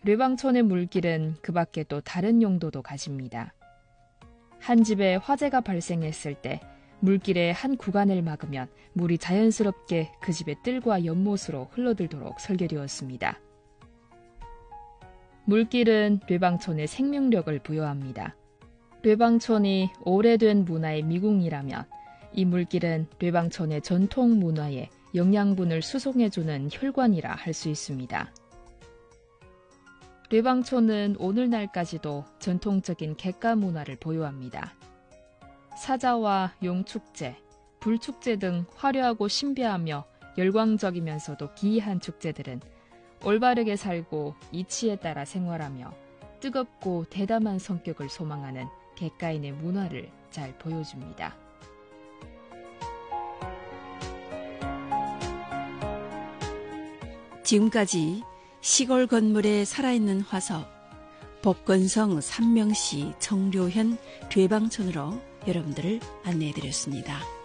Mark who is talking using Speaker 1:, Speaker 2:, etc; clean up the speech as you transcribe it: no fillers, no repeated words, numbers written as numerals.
Speaker 1: 뇌방촌의 물길은 그 밖에 또 다른 용도도 가집니다. 한 집에 화재가 발생했을 때 물길의 한 구간을 막으면 물이 자연스럽게 그 집의 뜰과 연못으로 흘러들도록 설계되었습니다. 물길은 뇌방촌에 생명력을 부여합니다. 뇌방촌이 오래된 문화의 미궁이라면 이 물길은 뇌방촌의 전통 문화에 영양분을 수송해주는 혈관이라 할 수 있습니다. 뇌방촌은 오늘날까지도 전통적인 객가 문화를 보유합니다. 사자와 용축제, 불축제 등 화려하고 신비하며 열광적이면서도 기이한 축제들은 올바르게 살고 이치에 따라 생활하며 뜨겁고 대담한 성격을 소망하는 객가인의 문화를 잘 보여줍니다.
Speaker 2: 지금까지 시골 건물에 살아있는 화석, 복건성 삼명시 청료현 뇌방촌으로 여러분들을 안내해드렸습니다.